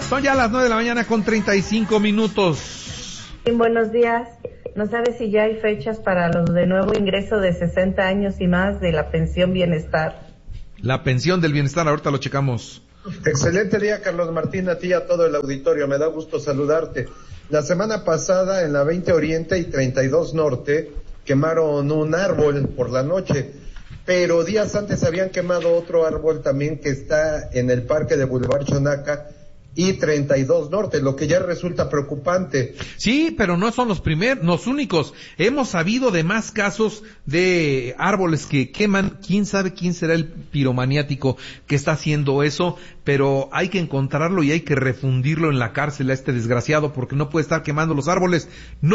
Son ya las 9 de la mañana con 35 minutos. Buenos días. ¿No sabes si ya hay fechas para los de nuevo ingreso de 60 años y más de la pensión bienestar? La pensión del bienestar, ahorita lo checamos. Excelente día, Carlos Martín, a ti y a todo el auditorio. Me da gusto saludarte. La semana pasada, en la 20 Oriente y 32 Norte, quemaron un árbol por la noche, pero días antes habían quemado otro árbol también que está en el parque de Boulevard Chonaca y 32 Norte, lo que ya resulta preocupante. Sí, pero no son los únicos. Hemos sabido de más casos de árboles que queman. Quién sabe quién será el piromaniático que está haciendo eso, pero hay que encontrarlo y hay que refundirlo en la cárcel a este desgraciado, porque no puede estar quemando los árboles.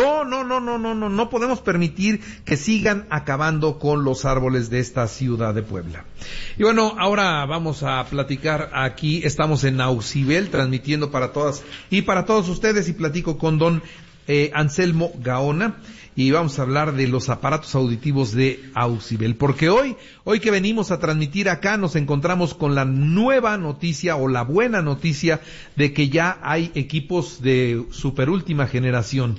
No podemos permitir que sigan acabando con los árboles de esta ciudad de Puebla. Y bueno, ahora vamos a platicar aquí, estamos en Aucibel, transmitiendo para todas y para todos ustedes, y platico con don Anselmo Gaona, y vamos a hablar de los aparatos auditivos de Aucibel, porque hoy que venimos a transmitir acá nos encontramos con la nueva noticia o la buena noticia de que ya hay equipos de superúltima generación.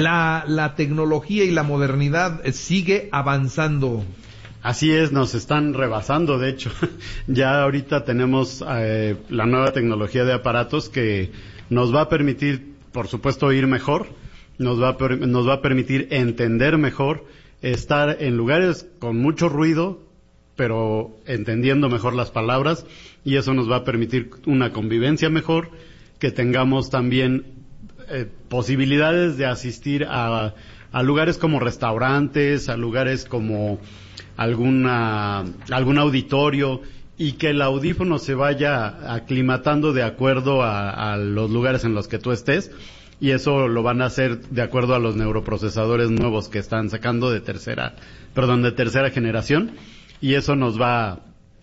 La tecnología y la modernidad sigue avanzando. Así es, nos están rebasando, de hecho. Ya ahorita tenemos la nueva tecnología de aparatos que nos va a permitir, por supuesto, oír mejor, nos va a permitir entender mejor, estar en lugares con mucho ruido, pero entendiendo mejor las palabras, y eso nos va a permitir una convivencia mejor, que tengamos también posibilidades de asistir a lugares como restaurantes, a lugares como algún auditorio, y que el audífono se vaya aclimatando de acuerdo a los lugares en los que tú estés, y eso lo van a hacer de acuerdo a los neuroprocesadores nuevos que están sacando de tercera generación, y eso nos va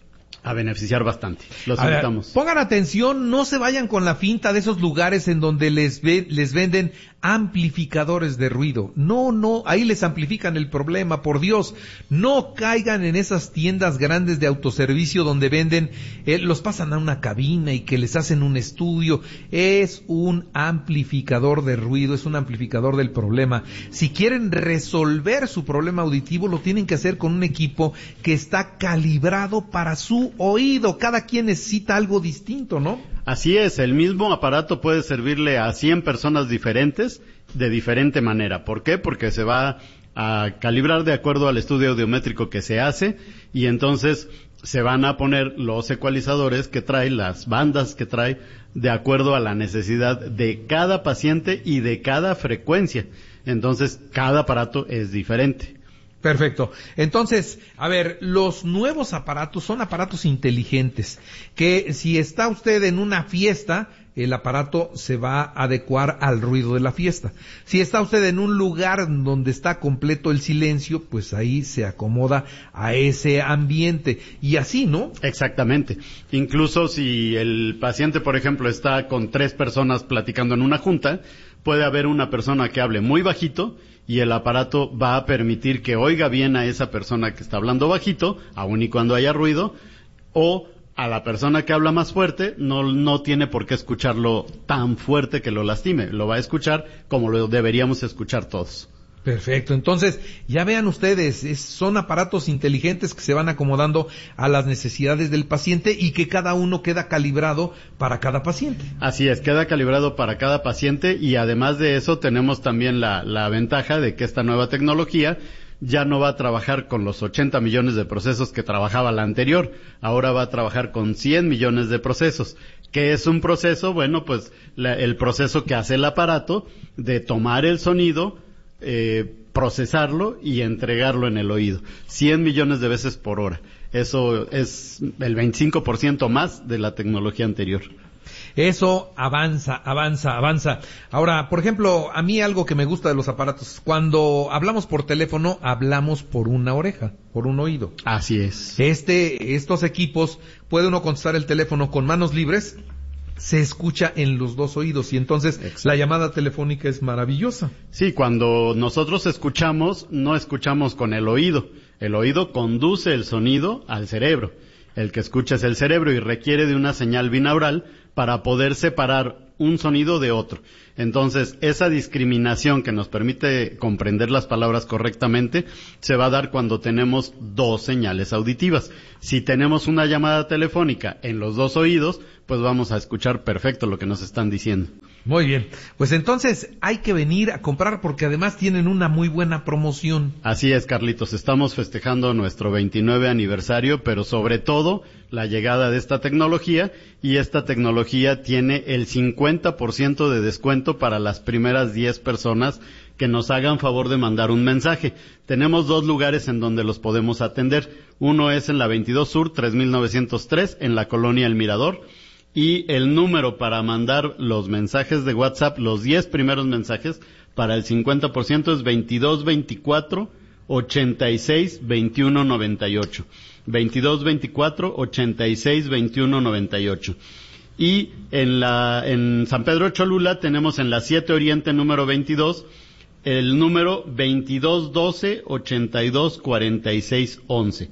a beneficiar bastante. Los invitamos. Pongan atención, no se vayan con la finta de esos lugares en donde les venden amplificadores de ruido. No, ahí les amplifican el problema, por Dios. No caigan en esas tiendas grandes de autoservicio donde venden, los pasan a una cabina y que les hacen un estudio. Es un amplificador de ruido, es un amplificador del problema. Si quieren resolver su problema auditivo, lo tienen que hacer con un equipo que está calibrado para su oído. Cada quien necesita algo distinto, ¿no? Así es, el mismo aparato puede servirle a 100 personas diferentes de diferente manera. ¿Por qué? Porque se va a calibrar de acuerdo al estudio audiométrico que se hace, y entonces se van a poner los ecualizadores que trae, las bandas que trae, de acuerdo a la necesidad de cada paciente y de cada frecuencia. Entonces, cada aparato es diferente. Perfecto. Entonces, a ver, los nuevos aparatos son aparatos inteligentes, que si está usted en una fiesta, el aparato se va a adecuar al ruido de la fiesta. Si está usted en un lugar donde está completo el silencio, pues ahí se acomoda a ese ambiente. Y así, ¿no? Exactamente. Incluso si el paciente, por ejemplo, está con 3 personas platicando en una junta, puede haber una persona que hable muy bajito, y el aparato va a permitir que oiga bien a esa persona que está hablando bajito, aun y cuando haya ruido, o a la persona que habla más fuerte, no tiene por qué escucharlo tan fuerte que lo lastime, lo va a escuchar como lo deberíamos escuchar todos. Perfecto, entonces ya vean ustedes, son aparatos inteligentes que se van acomodando a las necesidades del paciente y que cada uno queda calibrado para cada paciente. Así es, queda calibrado para cada paciente, y además de eso tenemos también la ventaja de que esta nueva tecnología ya no va a trabajar con los 80 millones de procesos que trabajaba la anterior, ahora va a trabajar con 100 millones de procesos. ¿Qué es un proceso? Bueno, pues el proceso que hace el aparato de tomar el sonido, procesarlo y entregarlo en el oído, 100 millones de veces por hora. Eso es el 25% más de la tecnología anterior. Eso avanza. Ahora, por ejemplo, a mí algo que me gusta de los aparatos, cuando hablamos por teléfono, hablamos por una oreja, por un oído. Así es. Estos equipos, puede uno contestar el teléfono con manos libres, se escucha en los dos oídos, y entonces la llamada telefónica es maravillosa. Sí, cuando nosotros escuchamos, no escuchamos con el oído. El oído conduce el sonido al cerebro. El que escucha es el cerebro y requiere de una señal binaural para poder separar un sonido de otro. Entonces, esa discriminación que nos permite comprender las palabras correctamente se va a dar cuando tenemos dos señales auditivas. Si tenemos una llamada telefónica en los dos oídos, pues vamos a escuchar perfecto lo que nos están diciendo. Muy bien, pues entonces hay que venir a comprar porque además tienen una muy buena promoción. Así es, Carlitos, estamos festejando nuestro 29 aniversario, pero sobre todo la llegada de esta tecnología, y esta tecnología tiene el 50% de descuento para las primeras 10 personas que nos hagan favor de mandar un mensaje. Tenemos dos lugares en donde los podemos atender. Uno es en la 22 Sur 3903 en la colonia El Mirador. Y el número para mandar los mensajes de WhatsApp, los 10 primeros mensajes, para el 50% es 2224-86-2198. 2224-86-2198. Y en San Pedro Cholula tenemos en la 7 Oriente número 22, el número 2212-824611.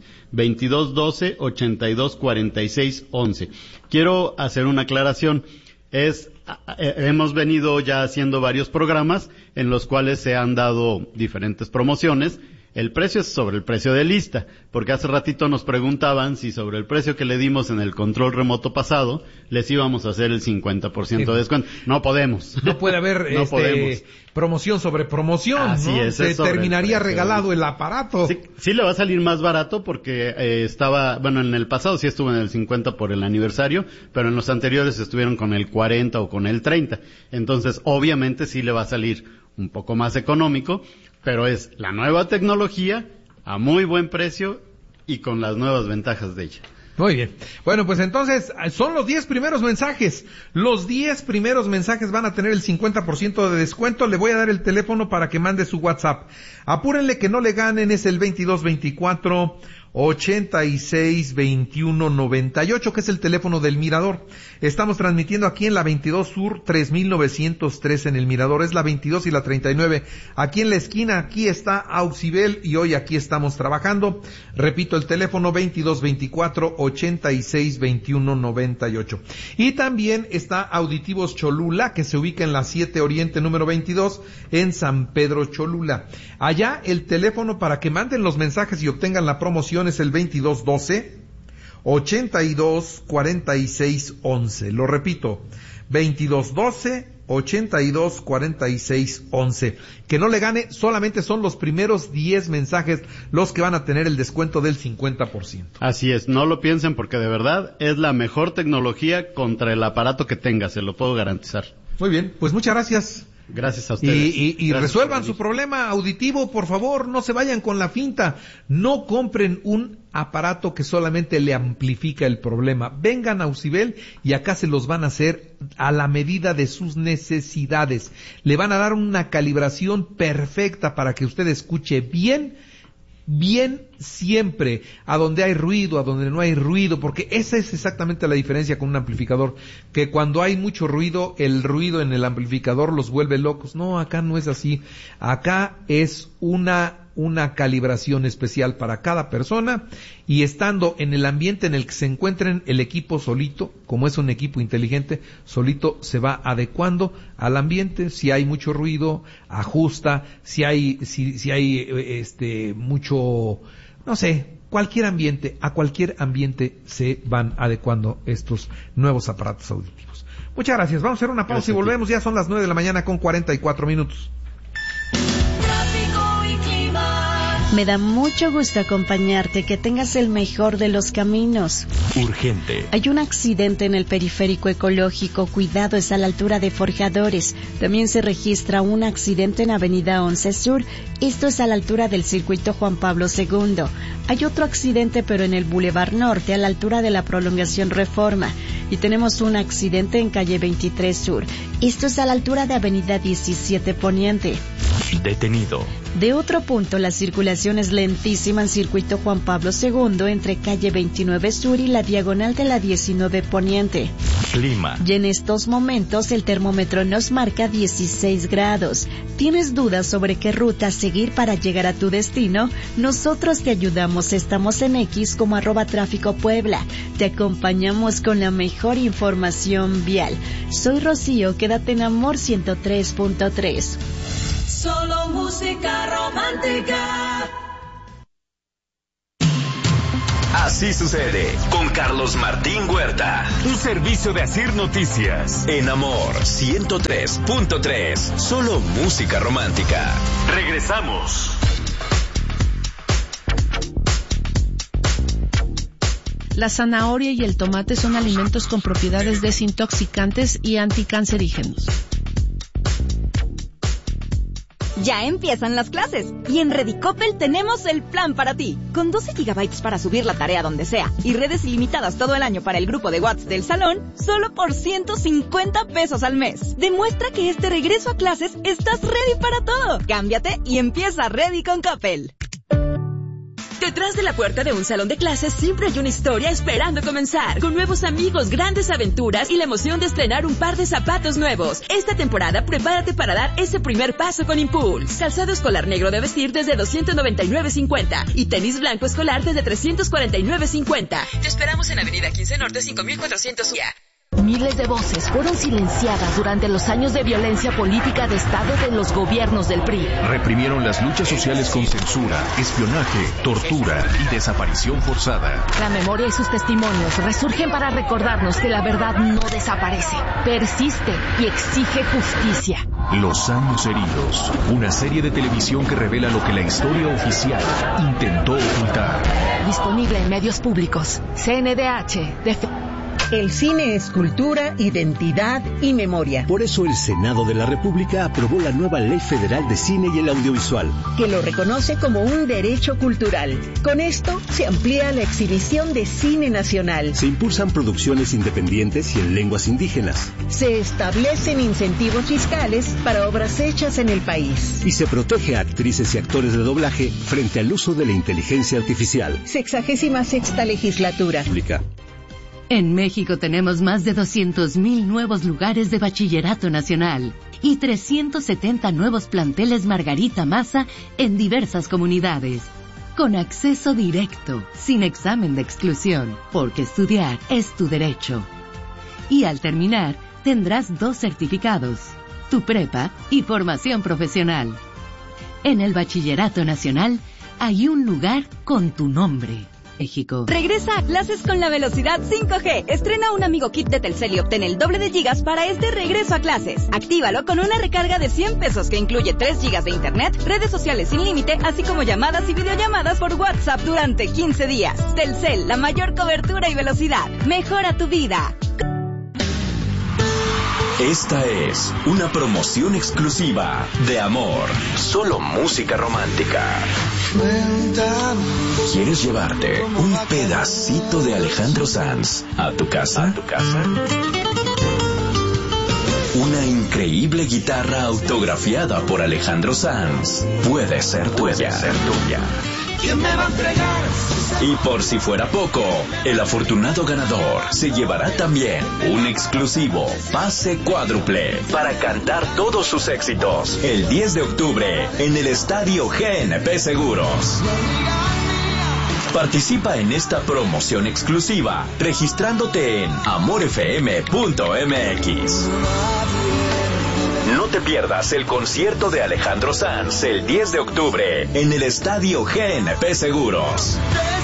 2212-824611. Quiero hacer una aclaración. Hemos venido ya haciendo varios programas en los cuales se han dado diferentes promociones. El precio es sobre el precio de lista, porque hace ratito nos preguntaban si sobre el precio que le dimos en el control remoto pasado les íbamos a hacer el 50% de descuento. No podemos. No puede haber promoción sobre promoción. Así ¿no? es. Se terminaría regalado el aparato. Sí le va a salir más barato porque en el pasado sí estuvo en el 50 por el aniversario, pero en los anteriores estuvieron con el 40 o con el 30. Entonces, obviamente sí le va a salir un poco más económico, pero es la nueva tecnología a muy buen precio y con las nuevas ventajas de ella. Muy bien. Bueno, pues entonces son los 10 primeros mensajes. Los 10 primeros mensajes van a tener el 50% de descuento. Le voy a dar el teléfono para que mande su WhatsApp. Apúrenle que no le ganen, es el 2224-86-2198, que es el teléfono del Mirador. Estamos transmitiendo aquí en la 22 Sur 3903 en el Mirador. Es la 22 y la 39. Aquí en la esquina, aquí está Auxibel y hoy aquí estamos trabajando. Repito, el teléfono 2224-86-2198. Y también está Auditivos Cholula, que se ubica en la 7 Oriente número 22 en San Pedro Cholula. Allá el teléfono para que manden los mensajes y obtengan la promoción es el 2212-824611. Lo repito, 2212-824611. Que no le gane, solamente son los primeros 10 mensajes los que van a tener el descuento del 50%. Así es, no lo piensen porque de verdad es la mejor tecnología contra el aparato que tenga, se lo puedo garantizar. Muy bien, pues muchas gracias. Gracias a ustedes. Y resuelvan su problema auditivo, por favor, no se vayan con la finta. No compren un aparato que solamente le amplifica el problema. Vengan a Auxibel y acá se los van a hacer a la medida de sus necesidades. Le van a dar una calibración perfecta para que usted escuche bien siempre, a donde hay ruido, a donde no hay ruido, porque esa es exactamente la diferencia con un amplificador, que cuando hay mucho ruido, el ruido en el amplificador los vuelve locos. No, acá no es así. Acá es una calibración especial para cada persona, y estando en el ambiente en el que se encuentren, el equipo solito, como es un equipo inteligente, solito se va adecuando al ambiente. Si hay mucho ruido, ajusta. Si hay mucho, no sé, cualquier ambiente, a cualquier ambiente se van adecuando estos nuevos aparatos auditivos. Muchas gracias. Vamos a hacer una pausa y volvemos. Ya son las 9 de la mañana con 44 minutos. Me da mucho gusto acompañarte, que tengas el mejor de los caminos. Urgente. Hay un accidente en el periférico ecológico, cuidado, es a la altura de Forjadores. También se registra un accidente en Avenida 11 Sur, esto es a la altura del Circuito Juan Pablo II. Hay otro accidente pero en el Boulevard Norte, a la altura de la Prolongación Reforma. Y tenemos un accidente en calle 23 Sur, esto es a la altura de Avenida 17 Poniente. Detenido. De otro punto, la circulación es lentísima en circuito Juan Pablo II entre calle 29 Sur y la diagonal de la 19 Poniente. Clima. Y en estos momentos el termómetro nos marca 16 grados. ¿Tienes dudas sobre qué ruta seguir para llegar a tu destino? Nosotros te ayudamos. Estamos en X como @tráfico Puebla. Te acompañamos con la mejor información vial. Soy Rocío, quédate en Amor 103.3. Solo música romántica. Así sucede con Carlos Martín Huerta. Un servicio de Asir Noticias. En Amor 103.3. Solo música romántica. Regresamos. La zanahoria y el tomate son alimentos con propiedades desintoxicantes y anticancerígenos. Ya empiezan las clases y en Redicopel tenemos el plan para ti. Con 12 GB para subir la tarea donde sea y redes ilimitadas todo el año para el grupo de WhatsApp del salón, solo por 150 pesos al mes. Demuestra que este regreso a clases estás ready para todo. Cámbiate y empieza Ready con Coppel. Detrás de la puerta de un salón de clases siempre hay una historia esperando comenzar, con nuevos amigos, grandes aventuras y la emoción de estrenar un par de zapatos nuevos. Esta temporada prepárate para dar ese primer paso con Impulse. Calzado escolar negro de vestir desde $299.50 y tenis blanco escolar desde $349.50. Te esperamos en Avenida 15 Norte 5400 ya. Miles de voces fueron silenciadas durante los años de violencia política de Estado de los gobiernos del PRI. Reprimieron las luchas sociales con censura, espionaje, tortura y desaparición forzada. La memoria y sus testimonios resurgen para recordarnos que la verdad no desaparece, persiste y exige justicia. Los años heridos, una serie de televisión que revela lo que la historia oficial intentó ocultar. Disponible en medios públicos. CNDH. El cine es cultura, identidad y memoria. Por eso el Senado de la República aprobó la nueva Ley Federal de Cine y el Audiovisual, que lo reconoce como un derecho cultural. Con esto se amplía la exhibición de cine nacional. Se impulsan producciones independientes y en lenguas indígenas. Se establecen incentivos fiscales para obras hechas en el país. Y se protege a actrices y actores de doblaje frente al uso de la inteligencia artificial. 66ª legislatura. En México tenemos más de 200,000 nuevos lugares de bachillerato nacional y 370 nuevos planteles Margarita Maza en diversas comunidades. Con acceso directo, sin examen de exclusión, porque estudiar es tu derecho. Y al terminar, tendrás 2 certificados, tu prepa y formación profesional. En el bachillerato nacional hay un lugar con tu nombre. México. Regresa a clases con la velocidad 5G. Estrena un amigo kit de Telcel y obtén el doble de gigas para este regreso a clases. Actívalo con una recarga de 100 pesos que incluye 3 gigas de internet, redes sociales sin límite, así como llamadas y videollamadas por WhatsApp durante 15 días. Telcel, la mayor cobertura y velocidad. Mejora tu vida. Esta es una promoción exclusiva de Amor. Solo música romántica. ¿Quieres llevarte un pedacito de Alejandro Sanz a tu casa? Una increíble guitarra autografiada por Alejandro Sanz puede ser tuya. ¿Quién me va a entregar? Y por si fuera poco, el afortunado ganador se llevará también un exclusivo pase cuádruple para cantar todos sus éxitos el 10 de octubre en el Estadio GNP Seguros. Participa en esta promoción exclusiva registrándote en amorfm.mx. No te pierdas el concierto de Alejandro Sanz el 10 de octubre en el Estadio GNP Seguros.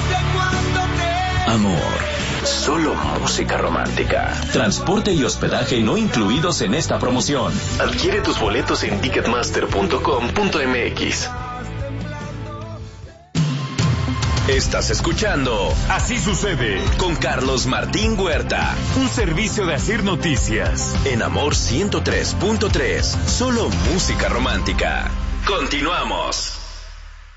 Amor, solo música romántica. Transporte y hospedaje no incluidos en esta promoción. Adquiere tus boletos en ticketmaster.com.mx. Estás escuchando Así Sucede con Carlos Martín Huerta, un servicio de Asir Noticias en Amor 103.3, solo música romántica. Continuamos.